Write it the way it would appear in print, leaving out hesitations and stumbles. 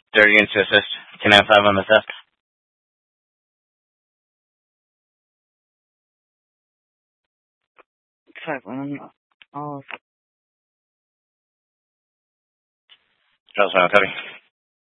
30 units to assist. 295 on the theft. Oh. Charles, copy.